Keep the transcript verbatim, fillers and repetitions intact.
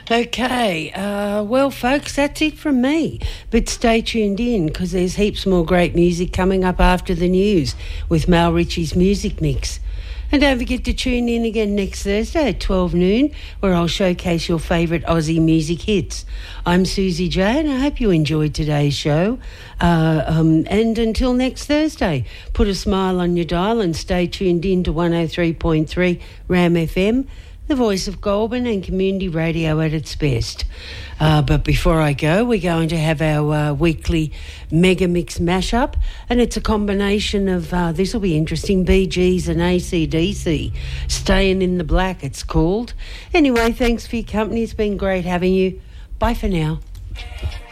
Okay, uh, well, folks, that's it from me. But stay tuned in because there's heaps more great music coming up after the news with Mal Ritchie's Music Mix. And don't forget to tune in again next Thursday at twelve noon where I'll showcase your favourite Aussie music hits. I'm Susie J and I hope you enjoyed today's show. Uh, um, and until next Thursday, put a smile on your dial and stay tuned in to one oh three point three Ram F M, the voice of Goulburn and community radio at its best. Uh, but before I go, we're going to have our uh, weekly Mega Mix mashup, and it's a combination of, uh, this will be interesting, Bee Gees and A C D C. Staying in the Black, it's called. Anyway, thanks for your company. It's been great having you. Bye for now.